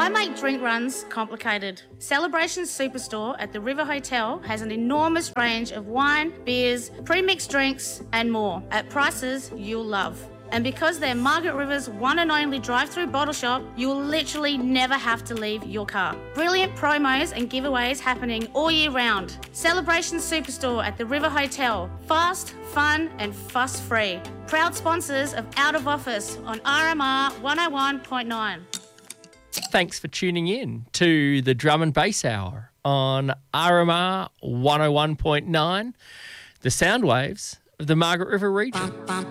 Why make drink runs complicated? Celebration Superstore at the River Hotel has an enormous range of wine, beers, pre-mixed drinks and more at prices you'll love. And because they're Margaret River's one and only drive-through bottle shop, you'll literally never have to leave your car. Brilliant promos and giveaways happening all year round. Celebration Superstore at the River Hotel. Fast, fun and fuss-free. Proud sponsors of Out of Office on RMR 101.9. Thanks for tuning in to the Drum and Bass Hour on RMR 101.9, the sound waves of the Margaret River region.